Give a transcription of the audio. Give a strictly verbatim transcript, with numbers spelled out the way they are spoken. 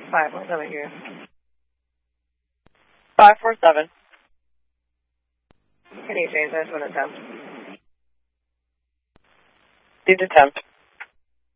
five one seven here. five four seven. Can you change this one attempt? Please attempt.